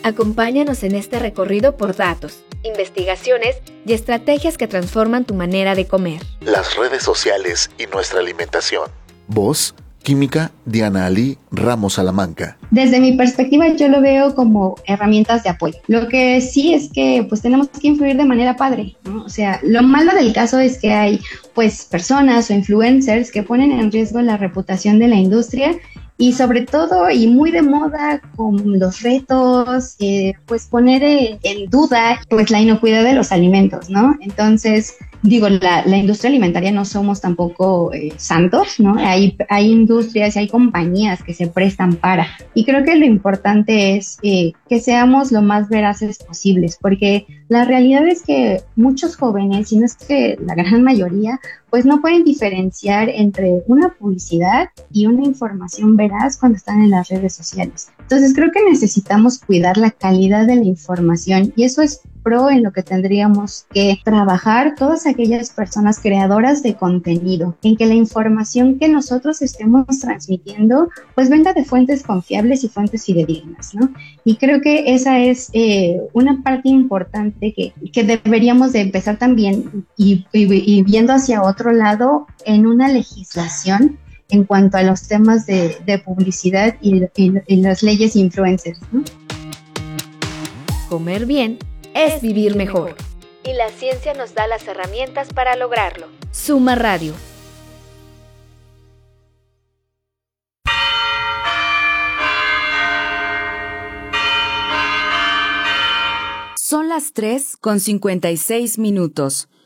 Acompáñanos en este recorrido por datos, investigaciones y estrategias que transforman tu manera de comer. Las redes sociales y nuestra alimentación. Voz, Química, Diana Ali Ramos Salamanca. Desde mi perspectiva yo lo veo como herramientas de apoyo. Lo que sí es que pues tenemos que influir de manera padre, ¿no? O sea, lo malo del caso es que hay pues personas o influencers que ponen en riesgo la reputación de la industria y sobre todo y muy de moda con los retos, pues poner en duda pues la inocuidad de los alimentos, ¿no? Entonces, digo, la industria alimentaria no somos tampoco santos, ¿no? Hay industrias y hay compañías que se prestan para. Y creo que lo importante es que seamos lo más veraces posibles, porque la realidad es que muchos jóvenes, si no es que la gran mayoría, pues no pueden diferenciar entre una publicidad y una información veraz cuando están en las redes sociales. Entonces creo que necesitamos cuidar la calidad de la información y eso es en lo que tendríamos que trabajar todas aquellas personas creadoras de contenido, en que la información que nosotros estemos transmitiendo pues venga de fuentes confiables y fuentes fidedignas, ¿no? Y creo que esa es una parte importante que deberíamos de empezar también y viendo hacia otro lado en una legislación en cuanto a los temas de publicidad y las leyes influencers, ¿no? Comer bien es vivir mejor. Y la ciencia nos da las herramientas para lograrlo. Suma Radio. Son las 3:56.